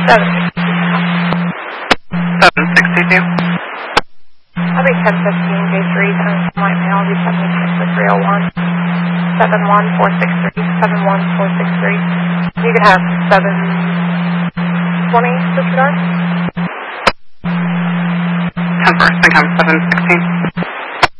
762. I'll be 1015, day 3, white male, I'll be 76 for 301. 71463, 71463. You can have 720 disregard. 10 first, I think I'm 716.